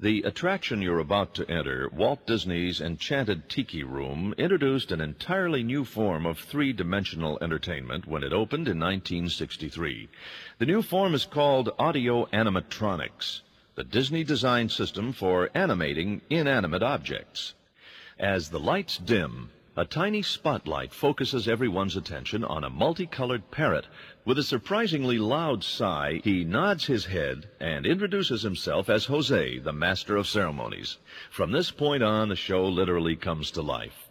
The attraction you're about to enter, Walt Disney's Enchanted Tiki Room, introduced an entirely new form of three-dimensional entertainment when it opened in 1963. The new form is called audio animatronics, the Disney design system for animating inanimate objects. As the lights dim, a tiny spotlight focuses everyone's attention on a multicolored parrot. With a surprisingly loud sigh, he nods his head and introduces himself as Jose, the master of ceremonies. From this point on, the show literally comes to life.